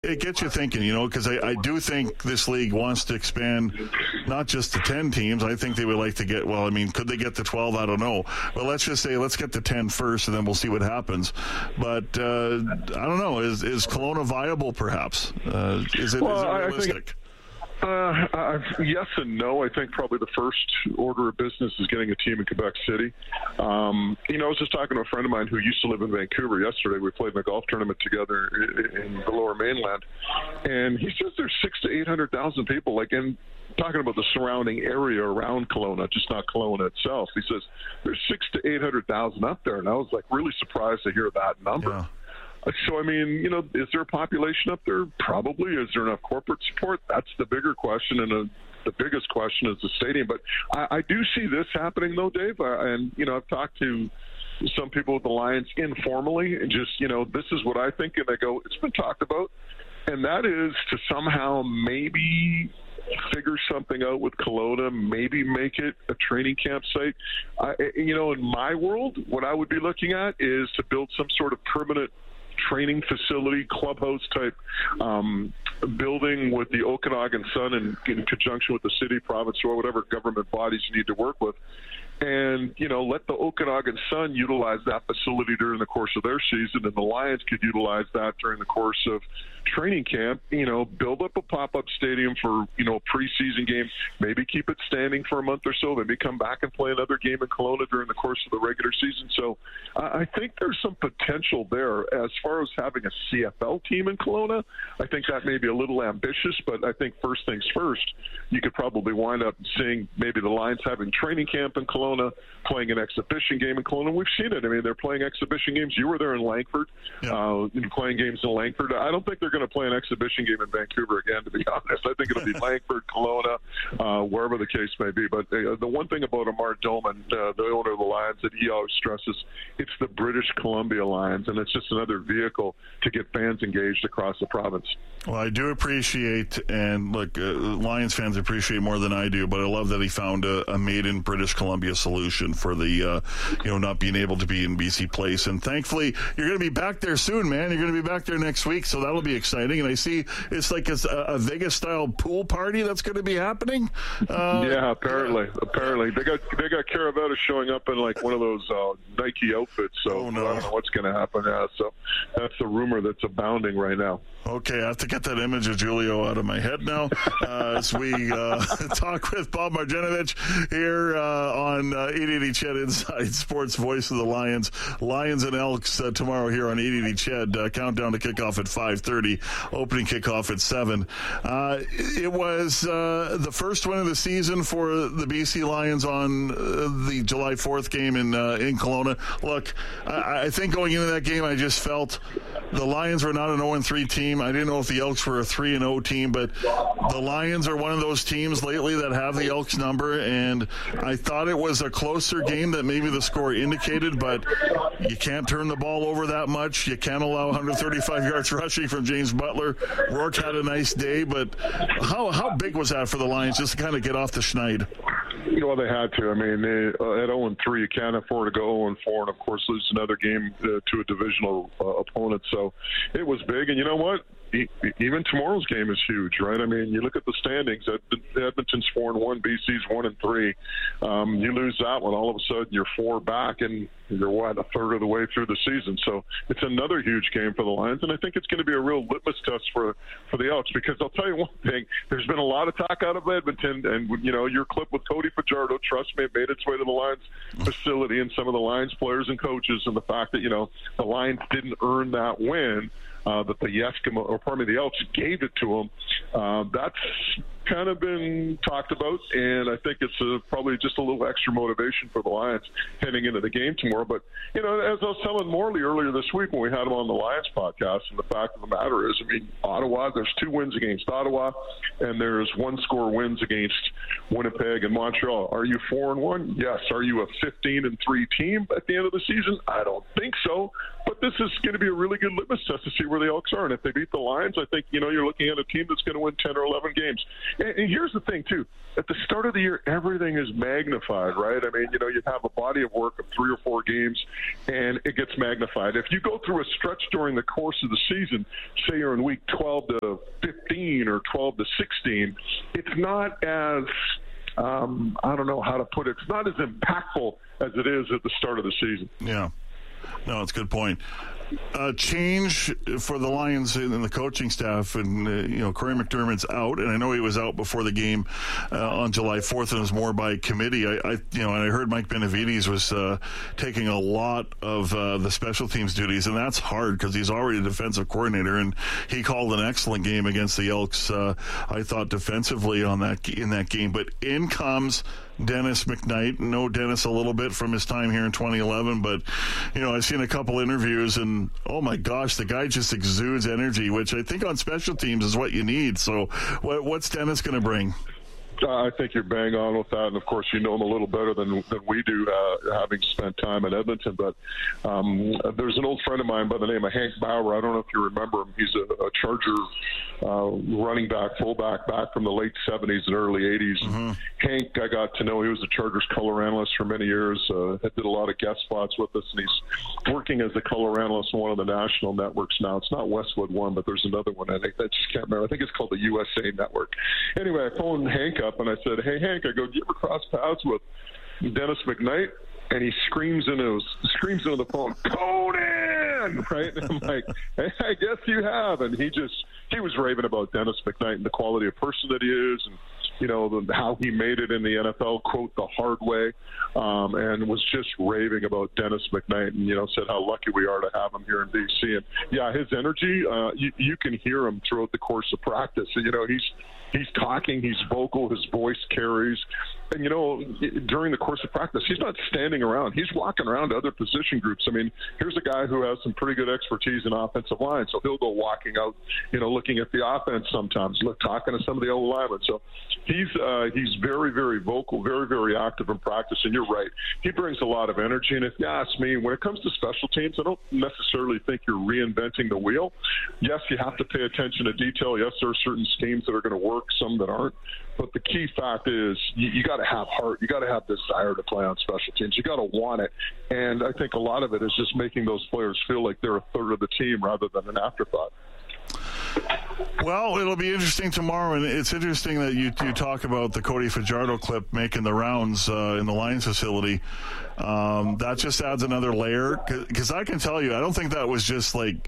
It gets you thinking, because I do think this league wants to expand not just to 10 teams. I think they would like to get, could they get to 12? I don't know. But let's just say, let's get to 10 first, and then we'll see what happens. But I don't know. Is Kelowna viable, perhaps? Is it realistic? Yes and no. I think probably the first order of business is getting a team in Quebec City. I was just talking to a friend of mine who used to live in Vancouver yesterday. We played in a golf tournament together in the Lower Mainland, and he says there's 600,000 to 800,000 people, talking about the surrounding area around Kelowna, just not Kelowna itself. He says there's 600,000 to 800,000 up there, and I was really surprised to hear that number. Yeah. So, is there a population up there? Probably. Is there enough corporate support? That's the bigger question, and the biggest question is the stadium. But I do see this happening, though, Dave. I've talked to some people with the Lions informally, and just, this is what I think, and they go, it's been talked about, and that is to somehow maybe figure something out with Kelowna, maybe make it a training camp site. In my world, what I would be looking at is to build some sort of permanent training facility, clubhouse type building with the Okanagan Sun and in conjunction with the city, province, or whatever government bodies you need to work with. And, let the Okanagan Sun utilize that facility during the course of their season, and the Lions could utilize that during the course of training camp, build up a pop-up stadium for, a preseason game, maybe keep it standing for a month or so, maybe come back and play another game in Kelowna during the course of the regular season. So I think there's some potential there. As far as having a CFL team in Kelowna, I think that may be a little ambitious, but I think first things first, you could probably wind up seeing maybe the Lions having training camp in Kelowna, playing an exhibition game in Kelowna. We've seen it. They're playing exhibition games. You were there in Langford, playing games in Langford. I don't think they're going to play an exhibition game in Vancouver again, to be honest. I think it'll be Langford, Kelowna, wherever the case may be. But the one thing about Amar Doman, the owner of the Lions, that he always stresses, it's the British Columbia Lions, and it's just another vehicle to get fans engaged across the province. Well, I do appreciate, and look, Lions fans appreciate more than I do, but I love that he found a made in British Columbia solution for the, not being able to be in BC Place. And thankfully, you're going to be back there soon, man. You're going to be back there next week, so that'll be exciting. And I see it's like a Vegas-style pool party that's going to be happening. Apparently. They got Caravetta showing up in one of those Nike outfits, so I don't know what's going to happen. So that's the rumor that's abounding right now. Okay, I have to get that image of Julio out of my head now as we talk with Bob Marjanovic here on 880 CHED Inside Sports, voice of the Lions. Lions and Elks tomorrow here on 880 CHED. Countdown to kickoff at 5:30. Opening kickoff at 7. It was the first win of the season for the BC Lions on the July 4th game in Kelowna. Look, I think going into that game, I just felt the Lions were not an 0-3 team. I didn't know if the Elks were a 3-0 team, but the Lions are one of those teams lately that have the Elks number, and I thought it was a closer game that maybe the score indicated, but you can't turn the ball over that much. You can't allow 135 yards rushing from James Butler. Rourke had a nice day, but how big was that for the Lions just to kind of get off the schneid? Well, they had to. At 0-3, you can't afford to go 0-4 and, of course, lose another game to a divisional opponent. So it was big. And you know what? Even tomorrow's game is huge, right? You look at the standings. Edmonton's 4-1, BC's 1-3. You lose that one, all of a sudden you're 4 back, and you're a third of the way through the season. So it's another huge game for the Lions, and I think it's going to be a real litmus test for the Elks. Because I'll tell you one thing: there's been a lot of talk out of Edmonton, and your clip with Cody Fajardo, trust me, it made its way to the Lions facility and some of the Lions players and coaches, and the fact that the Lions didn't earn that win. That the Elks gave it to them. That's kind of been talked about, and I think it's probably just a little extra motivation for the Lions heading into the game tomorrow. But, as I was telling Morley earlier this week when we had him on the Lions podcast, and the fact of the matter is, Ottawa, there's 2 wins against Ottawa, and there's 1-score wins against Winnipeg and Montreal. Are you 4-1? Yes. Are you a 15-3 team at the end of the season? I don't think so. But this is going to be a really good litmus test to see where the Elks are. And if they beat the Lions, I think, you're looking at a team that's going to win 10 or 11 games. And here's the thing, too. At the start of the year, everything is magnified, right? I mean, you have a body of work of 3 or 4 games, and it gets magnified. If you go through a stretch during the course of the season, say you're in week 12 to 15 or 12 to 16, it's not as I don't know how to put it. It's not as impactful as it is at the start of the season. Yeah. No, it's a good point. Change for the Lions and the coaching staff, and Corey McDermott's out, and I know he was out before the game on July 4th, and it was more by committee. I heard Mike Benavides was taking a lot of the special teams duties, and that's hard because he's already a defensive coordinator, and he called an excellent game against the Elks. I thought defensively in that game, but in comes Dennis McKnight. Know Dennis a little bit from his time here in 2011, but I've seen a couple interviews, and oh my gosh, the guy just exudes energy, which I think on special teams is what you need. So what's Dennis going to bring? I think you're bang on with that, and of course you know him a little better than we do, having spent time in Edmonton. But there's an old friend of mine by the name of Hank Bauer. I don't know if you remember him. He's a Charger running back, fullback, back from the late 70s and early 80s. Mm-hmm. Hank, I got to know. He was a Chargers color analyst for many years. Did a lot of guest spots with us, and he's working as a color analyst on one of the national networks now. It's not Westwood One, but there's another one. I just can't remember. I think it's called the USA Network. Anyway, I phoned Hank up and I said, "Hey, Hank," I go, "Do you ever cross paths with Dennis McKnight?" And he screams into the phone, "Conan!" Right? And I'm like, "Hey, I guess you have." And he was raving about Dennis McKnight and the quality of person that he is, and how he made it in the NFL, quote, the hard way, and was just raving about Dennis McKnight, and said how lucky we are to have him here in BC. And yeah, his energy, you can hear him throughout the course of practice. And, he's talking, he's vocal, his voice carries. And, during the course of practice, he's not standing around. He's walking around to other position groups. I mean, here's a guy who has some pretty good expertise in offensive line. So he'll go walking out, looking at the offense sometimes, talking to some of the old linemen. So he's very, very vocal, very, very active in practice. And you're right. He brings a lot of energy. And if you ask me, when it comes to special teams, I don't necessarily think you're reinventing the wheel. Yes, you have to pay attention to detail. Yes, there are certain schemes that are going to work, some that aren't. But the key fact is you got to have heart. You got to have desire to play on special teams. You got to want it. And I think a lot of it is just making those players feel like they're a third of the team rather than an afterthought. Well, it'll be interesting tomorrow, and it's interesting that you talk about the Cody Fajardo clip making the rounds in the Lions facility. That just adds another layer, because I can tell you, I don't think that was just like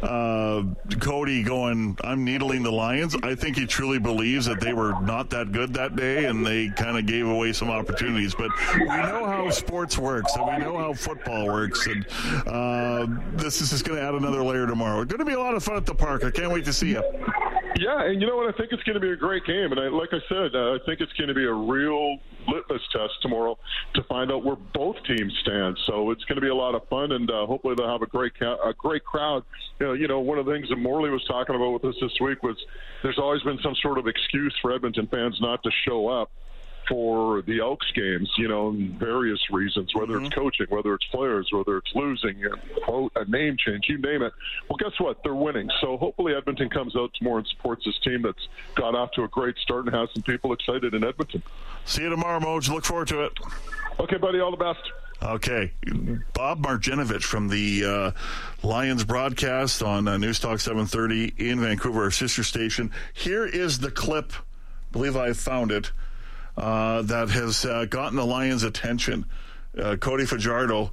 Cody going, "I'm needling the Lions." I think he truly believes that they were not that good that day, and they kind of gave away some opportunities. But we know how sports works, and we know how football works, and this is just going to add another layer tomorrow. It's going to be a lot of fun at the park. I can't wait to see you. Yeah, and you know what? I think it's going to be a great game. And like I said, I think it's going to be a real litmus test tomorrow to find out where both teams stand. So it's going to be a lot of fun, and hopefully they'll have a great crowd. One of the things that Morley was talking about with us this week was there's always been some sort of excuse for Edmonton fans not to show up for the Elks games, various reasons, whether it's coaching, whether it's players, whether it's losing, a name change, you name it. Well, guess what? They're winning. So hopefully Edmonton comes out tomorrow and supports this team that's got off to a great start and has some people excited in Edmonton. See you tomorrow, Moj. Look forward to it. Okay, buddy. All the best. Okay. Bob Marjanovic from the Lions broadcast on News Talk 730 in Vancouver, our sister station. Here is the clip, I believe I found it, that has gotten the Lions' attention. Cody Fajardo.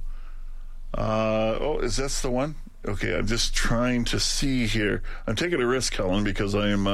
Is this the one? Okay, I'm just trying to see here. I'm taking a risk, Helen, because I am.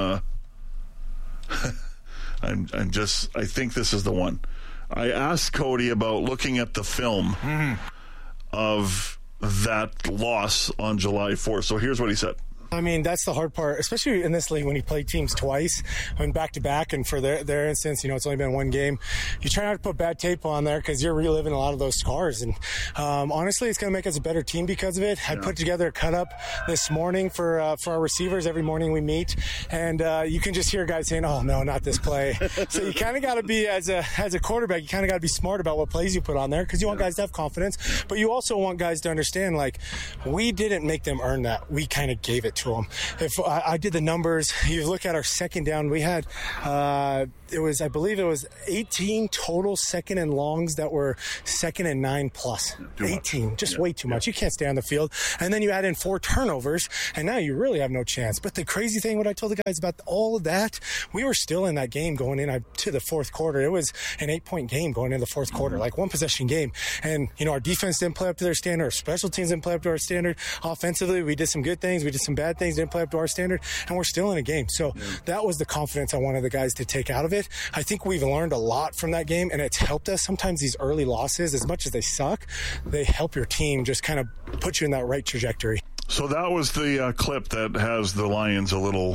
I think this is the one. I asked Cody about looking at the film of that loss on July 4th. So here's what he said. I mean, that's the hard part, especially in this league when you play teams twice, back-to-back, and for their instance, it's only been one game. You try not to put bad tape on there because you're reliving a lot of those scars. And honestly, it's going to make us a better team because of it. I put together a cut-up this morning for our receivers. Every morning we meet, and you can just hear guys saying, "Oh, no, not this play." So you kind of got to be, as a quarterback, you kind of got to be smart about what plays you put on there because you want guys to have confidence, but you also want guys to understand, like, we didn't make them earn that. We kind of gave it to them. If I did the numbers, you look at our second down, we had I believe it was 18 total second and longs that were 2nd and 9 plus. 18, just way too much. You can't stay on the field. And then you add in 4 turnovers, and now you really have no chance. But the crazy thing, what I told the guys about all of that, we were still in that game going in to the fourth quarter. It was an 8-point game going into the fourth quarter, like one possession game. And, our defense didn't play up to their standard. Our special teams didn't play up to our standard. Offensively, we did some good things. We did some bad things, didn't play up to our standard. And we're still in a game. So that was the confidence I wanted the guys to take out of it. I think we've learned a lot from that game, and it's helped us. Sometimes these early losses, as much as they suck, they help your team just kind of put you in that right trajectory. So that was the clip that has the Lions a little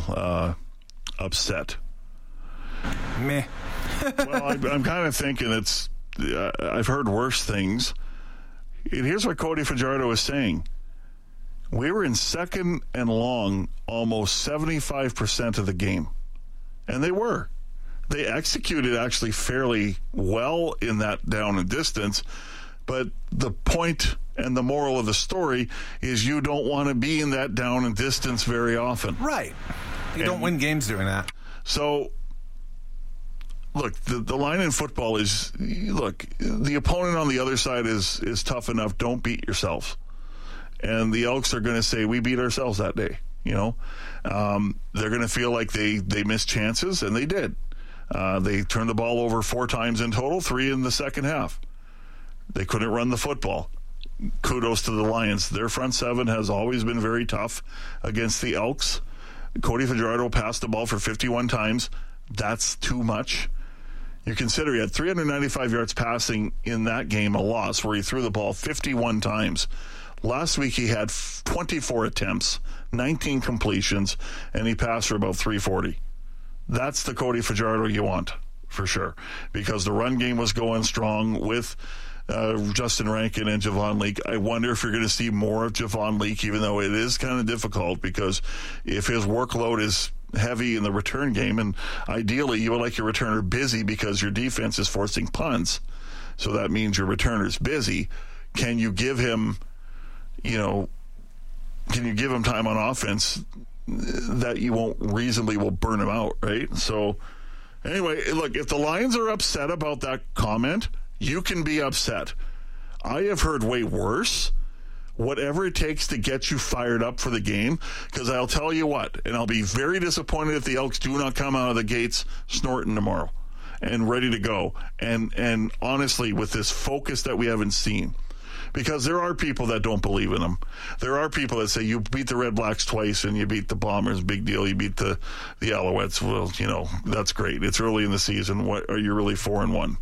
upset. Meh. Well, I'm kind of thinking I've heard worse things. And here's what Cody Fajardo is saying. We were in 2nd and long almost 75% of the game. And they were. They executed actually fairly well in that down and distance. But the point and the moral of the story is you don't want to be in that down and distance very often. Right. You don't win games doing that. So, look, the line in football is, the opponent on the other side is tough enough. Don't beat yourself. And the Elks are going to say, we beat ourselves that day. They're going to feel like they missed chances, and they did. They turned the ball over 4 times in total, 3 in the second half. They couldn't run the football. Kudos to the Lions. Their front seven has always been very tough against the Elks. Cody Fajardo passed the ball for 51 times. That's too much. You consider he had 395 yards passing in that game, a loss, where he threw the ball 51 times. Last week he had 24 attempts, 19 completions, and he passed for about 340. That's the Cody Fajardo you want, for sure, because the run game was going strong with Justin Rankin and Javon Leake. I wonder if you're going to see more of Javon Leake, even though it is kind of difficult, because if his workload is heavy in the return game, and ideally you would like your returner busy because your defense is forcing punts, so that means your returner's busy. Can you give him time on offense that you won't reasonably will burn him out, right? So anyway, look, if the Lions are upset about that comment, you can be upset. I have heard way worse. Whatever it takes to get you fired up for the game, because I'll tell you what, and I'll be very disappointed if the Elks do not come out of the gates snorting tomorrow and ready to go. And honestly, with this focus that we haven't seen, because there are people that don't believe in them. There are people that say you beat the Red Blacks twice and you beat the Bombers, big deal. You beat the Alouettes. Well, that's great. It's early in the season. What are you really 4-1?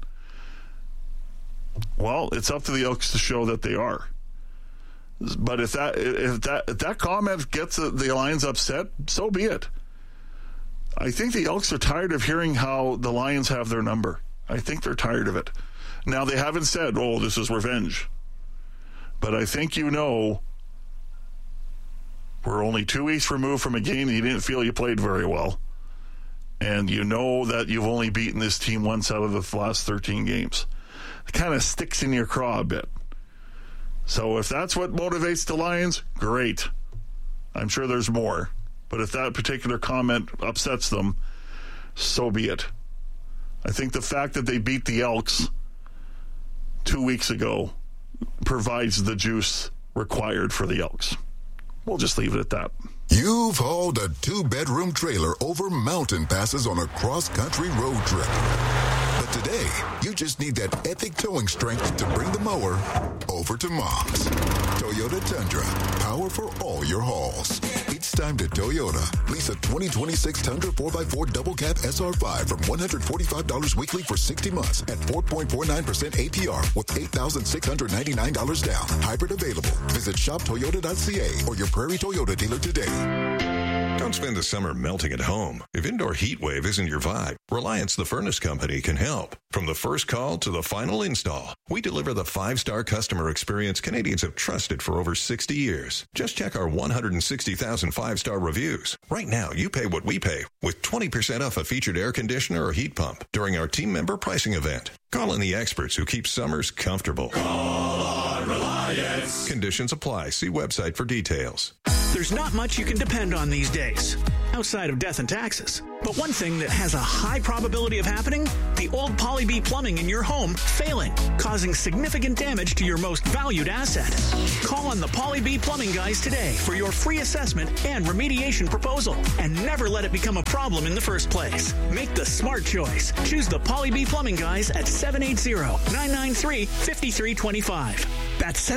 Well, it's up to the Elks to show that they are. But if that comment gets the Lions upset, so be it. I think the Elks are tired of hearing how the Lions have their number. I think they're tired of it. Now, they haven't said, "Oh, this is revenge." But I think we're only 2 weeks removed from a game you didn't feel you played very well. And you know that you've only beaten this team once out of the last 13 games. It kind of sticks in your craw a bit. So if that's what motivates the Lions, great. I'm sure there's more. But if that particular comment upsets them, so be it. I think the fact that they beat the Elks 2 weeks ago provides the juice required for the Elks. We'll just leave it at that. You've hauled a 2-bedroom trailer over mountain passes on a cross-country road trip. But today, you just need that epic towing strength to bring the mower over to Mom's. Toyota Tundra, power for all your hauls. It's time to Toyota. Lease a 2026 Tundra 4x4 double cab SR5 from $145 weekly for 60 months at 4.49% APR with $8,699 down. Hybrid available. Visit shoptoyota.ca or your Prairie Toyota dealer today. spend the summer melting at home. If indoor heat wave isn't your vibe, Reliance the Furnace Company can help. From the first call to the final install, we deliver the 5-star customer experience Canadians have trusted for over 60 years. Just check our 160,000 5-star reviews. Right now, you pay what we pay with 20% off a featured air conditioner or heat pump during our team member pricing event. Call in the experts who keep summers comfortable. Call on Reliance. Conditions apply. See website for details. There's not much you can depend on these days, outside of death and taxes. But one thing that has a high probability of happening, the old Poly-B plumbing in your home failing, causing significant damage to your most valued asset. Call on the Poly-B plumbing guys today for your free assessment and remediation proposal, and never let it become a problem in the first place. Make the smart choice. Choose the Poly-B plumbing guys at 780-993-5325. That's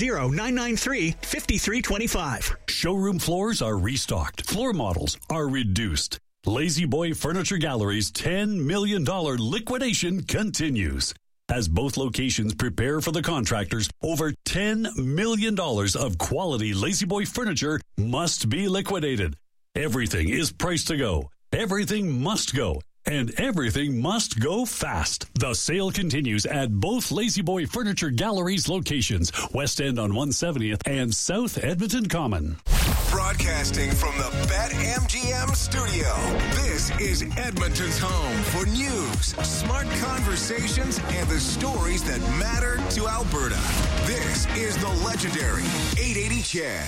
780-993-5325. Showroom floors are restocked. Floor models are reduced. Lazy Boy Furniture Gallery's $10 million liquidation continues. As both locations prepare for the contractors, over $10 million of quality Lazy Boy furniture must be liquidated. Everything is priced to go. Everything must go. And everything must go fast. The sale continues at both Lazy Boy Furniture Gallery's locations, West End on 170th and South Edmonton Common. Broadcasting from the BetMGM studio, this is Edmonton's home for news, smart conversations, and the stories that matter to Alberta. This is the legendary 880 Chad.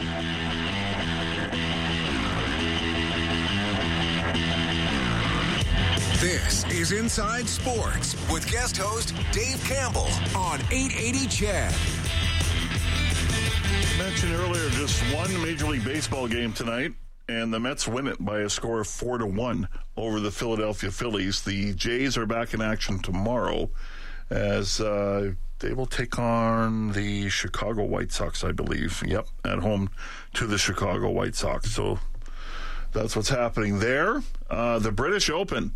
This is Inside Sports with guest host Dave Campbell on 880 Chad. Mentioned earlier, just one Major League Baseball game tonight, and the Mets win it by a score of 4-1 over the Philadelphia Phillies. The Jays are back in action tomorrow as they will take on the Chicago White Sox, I believe. Yep, at home to the Chicago White Sox. So that's what's happening there. The British Open.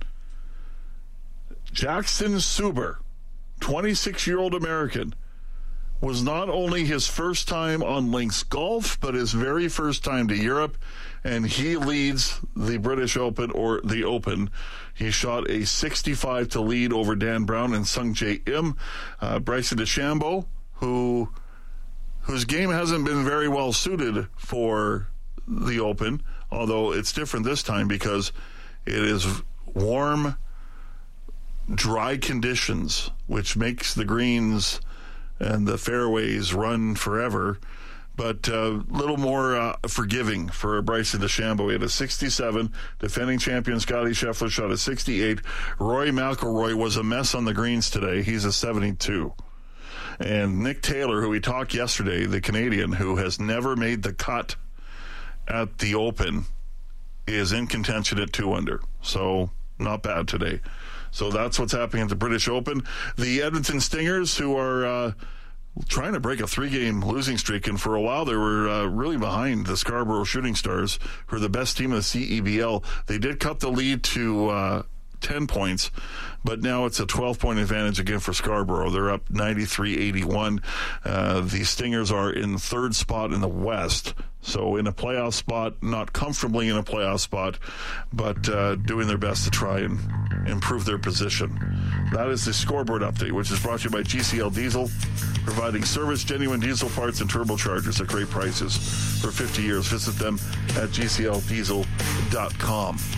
Jackson Suber, 26-year-old American, was not only his first time on links golf, but his very first time to Europe, and he leads the British Open, or the Open. He shot a 65 to lead over Dan Brown and Sung Jae Im. Bryson DeChambeau, whose game hasn't been very well suited for the Open, although it's different this time because it is warm, dry conditions, which makes the greens and the fairways run forever, but a little more forgiving for Bryson DeChambeau. He had a 67. Defending champion Scottie Scheffler shot a 68. Rory McIlroy was a mess on the greens today. He's a 72. And Nick Taylor, who we talked yesterday, the Canadian, who has never made the cut at the Open, is in contention at 2 under. So not bad today. So that's what's happening at the British Open. The Edmonton Stingers, who are trying to break a 3-game losing streak, and for a while they were really behind the Scarborough Shooting Stars, who are the best team in the CEBL. They did cut the lead to 10 points, but now it's a 12-point advantage again for Scarborough. They're up 93-81. The Stingers are in third spot in the West, so in a playoff spot, not comfortably in a playoff spot, but doing their best to try and improve their position. That is the scoreboard update, which is brought to you by GCL Diesel, providing service, genuine diesel parts, and turbochargers at great prices for 50 years. Visit them at gcldiesel.com.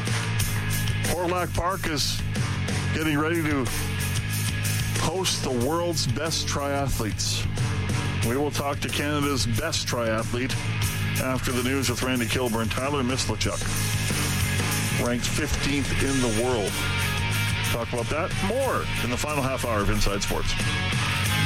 Portlac Park is getting ready to host the world's best triathletes. We will talk to Canada's best triathlete after the news with Randy Kilburn. Tyler Mislachuk, ranked 15th in the world. Talk about that more in the final half hour of Inside Sports.